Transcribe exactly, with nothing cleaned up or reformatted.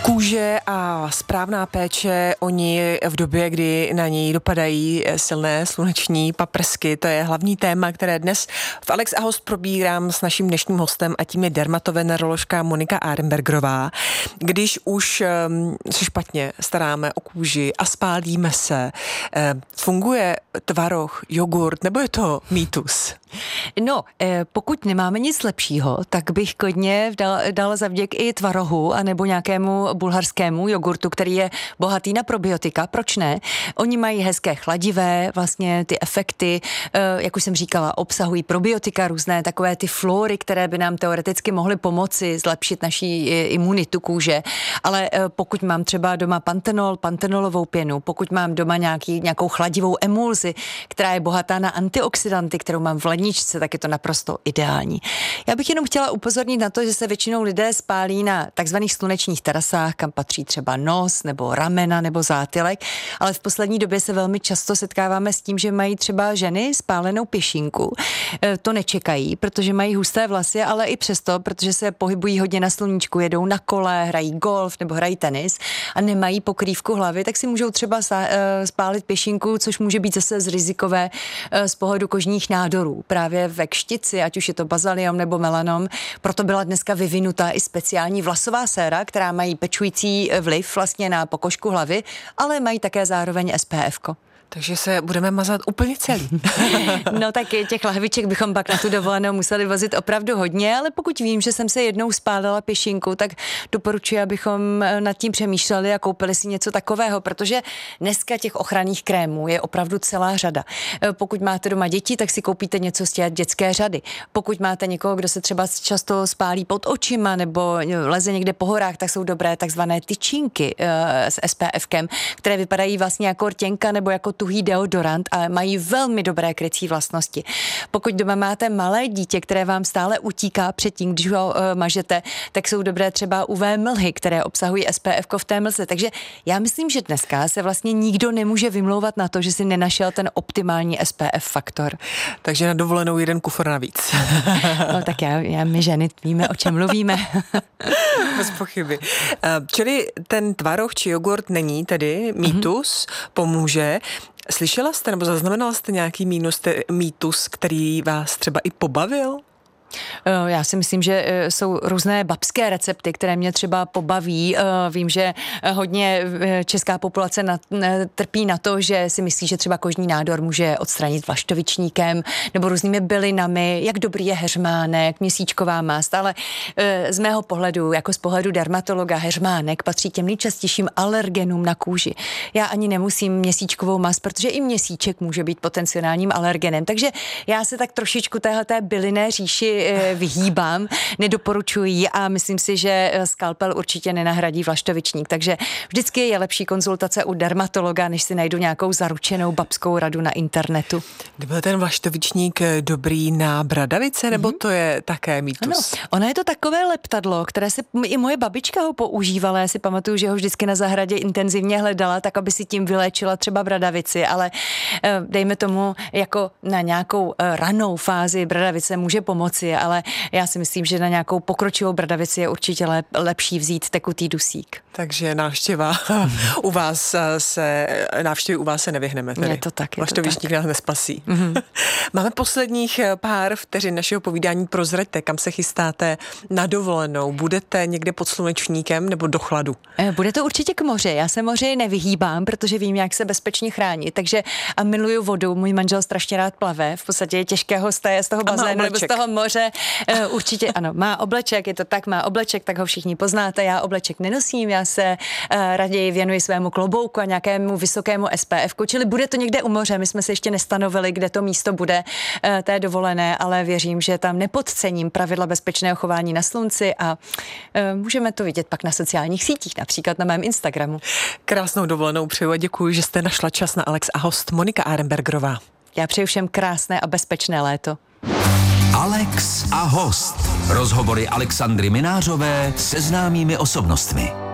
Kůže a správná péče o ní v době, kdy na ní dopadají silné sluneční paprsky, to je hlavní téma, které dnes v Alex a host probírám s naším dnešním hostem a tím je dermatoveneroložka Monika Arenbergerová. Když už um, se špatně staráme o kůži a spálíme se, um, funguje tvaroh, jogurt nebo je to mýtus? No, pokud nemáme nic lepšího, tak bych klidně dala, dala zavděk i tvarohu anebo nějakému bulharskému jogurtu, který je bohatý na probiotika. Proč ne? Oni mají hezké chladivé, vlastně ty efekty, jak už jsem říkala, obsahují probiotika, různé takové ty flory, které by nám teoreticky mohly pomoci zlepšit naší imunitu kůže. Ale pokud mám třeba doma pantenol, pantenolovou pěnu, pokud mám doma nějaký, nějakou chladivou emulzi, která je bohatá na antioxidanty, kterou mám v ledničce, tak je to naprosto ideální. Já bych jenom chtěla upozornit na to, že se většinou lidé spálí na takzvaných slunečních terasách, kam patří třeba nos nebo ramena nebo zátylek, ale v poslední době se velmi často setkáváme s tím, že mají třeba ženy spálenou pěšinku. E, to nečekají, protože mají husté vlasy, ale i přesto, protože se pohybují hodně na sluníčku, jedou na kole, hrají golf nebo hrají tenis a nemají pokrývku hlavy, tak si můžou třeba spálit pěšinku, což může být zase z rizikové z pohledu kožních nádorů. Právě ve kštici, ať už je to bazaliom nebo melanom, proto byla dneska vyvinutá i speciální vlasová séra, která mají pečující vliv vlastně na pokožku hlavy, ale mají také zároveň S P F ko. Takže se budeme mazat úplně celý. No tak těch lahviček bychom pak na tu dovolenou museli vozit opravdu hodně, ale pokud vím, že jsem se jednou spálila pěšinku, tak doporučuji, abychom nad tím přemýšleli a koupili si něco takového, protože dneska těch ochranných krémů je opravdu celá řada. Pokud máte doma děti, tak si koupíte něco z těch dětské řady. Pokud máte někoho, kdo se třeba často spálí pod očima nebo leze někde po horách, tak jsou dobré takzvané tyčinky s S P F kem, které vypadají vlastně jako rtěnka nebo jako tuhý deodorant a mají velmi dobré krycí vlastnosti. Pokud doma máte malé dítě, které vám stále utíká předtím, když ho uh, mažete, tak jsou dobré třeba U V mlhy, které obsahují S P F ko v té mlze. Takže já myslím, že dneska se vlastně nikdo nemůže vymlouvat na to, že si nenašel ten optimální S P F faktor. Takže na dovolenou jeden kufr navíc. No tak já, já my ženy víme, o čem mluvíme. Bez pochyby. Čili ten tvaroh či jogurt není tedy mýtus, mm-hmm. pomůže. Slyšela jste nebo zaznamenala jste nějaký mínus, mýtus, který vás třeba i pobavil? Já si myslím, že jsou různé babské recepty, které mě třeba pobaví. Vím, že hodně česká populace trpí na to, že si myslí, že třeba kožní nádor může odstranit vlaštovičníkem nebo různými bylinami, jak dobrý je heřmánek, měsíčková mast, ale z mého pohledu, jako z pohledu dermatologa, heřmánek patří těm nejčastějším alergenům na kůži. Já ani nemusím měsíčkovou mast, protože i měsíček může být potenciálním alergenem, takže já se tak trošičku téhleté bylinné říši vyhýbám, nedoporučuji a myslím si, že skalpel určitě nenahradí vlaštovičník, takže vždycky je lepší konzultace u dermatologa, než si najdu nějakou zaručenou babskou radu na internetu. Byl ten vlaštovičník dobrý na bradavice, nebo mm-hmm. to je také mýtus? Ano, ono je to takové leptadlo, které si i moje babička ho používala, já si pamatuju, že ho vždycky na zahradě intenzivně hledala, tak aby si tím vyléčila třeba bradavici, ale dejme tomu jako na nějakou ranou fázi bradavice může pomoci, ale já si myslím, že na nějakou pokročilou bradavici je určitě lep, lepší vzít tekutý dusík. Takže návštěva u vás se, návštěvy u vás se nevyhneme. Tedy. Je to tak. Vlaštovičník nás nespasí. Mm-hmm. Máme posledních pár vteřin našeho povídání. Prozraďte, kam se chystáte na dovolenou. Budete někde pod slunečníkem nebo do chladu? Bude to určitě k moři. Já se moři nevyhýbám, protože vím, jak se bezpečně chránit. Takže a miluju vodu. Můj manžel strašně rád plave. V podstatě je těžké ho z toho bazénu nebo z toho moře. Uh, určitě ano, má obleček, je to tak, má obleček, tak ho všichni poznáte. Já obleček nenosím, já se uh, raději věnuji svému klobouku a nějakému vysokému S P F ku, čili bude to někde u moře. My jsme si ještě nestanovili, kde to místo bude uh, té dovolené, ale věřím, že tam nepodcením pravidla bezpečného chování na slunci a uh, můžeme to vidět pak na sociálních sítích, například na mém Instagramu. Krásnou dovolenou přeju a děkuji, že jste našla čas na Alex a host Monika Arenbergerová. Já přeju všem krásné a bezpečné léto. Alex a host. Rozhovory Alexandry Minářové se známými osobnostmi.